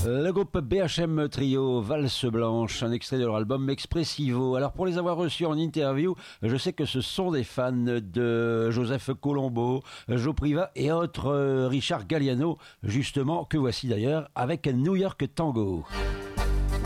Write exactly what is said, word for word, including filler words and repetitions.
Le groupe B H M Trio, Valse Blanche, un extrait de leur album Expressivo. Alors pour les avoir reçus en interview, je sais que ce sont des fans de Joseph Colombo, Joe Priva et autres, euh, Richard Galliano, justement, que voici d'ailleurs avec New York Tango.